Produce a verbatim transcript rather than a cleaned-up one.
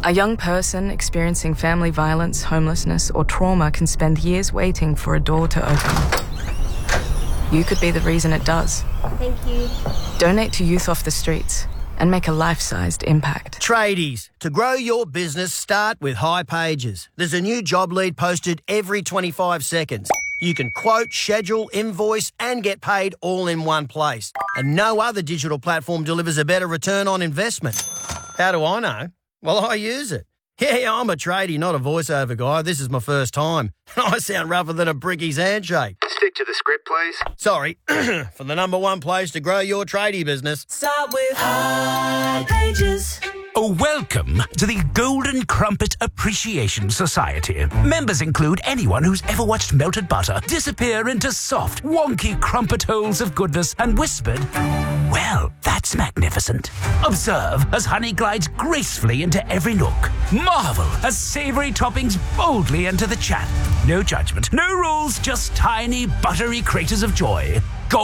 A young person experiencing family violence, homelessness, or trauma can spend years waiting for a door to open. You could be the reason it does. Thank you. Donate to Youth Off the Streets and make a life-sized impact. Tradies, to grow your business, start with High Pages. There's a new job lead posted every twenty-five seconds. You can quote, schedule, invoice and get paid all in one place. And no other digital platform delivers a better return on investment. How do I know? Well, I use it. Yeah, I'm a tradie, not a voiceover guy. This is my first time. I sound rougher than a bricky's handshake. Stick to the script, please. Sorry, for the number one place to grow your tradie business. Start with High Pages. Oh, welcome to the Golden Crumpet Appreciation Society. Members include anyone who's ever watched melted butter disappear into soft, wonky crumpet holes of goodness and whispered, "Well, that's magnificent." Observe as honey glides gracefully into every nook. Marvel as savoury toppings boldly enter the chat. No judgment, no rules, just tiny, buttery craters of joy.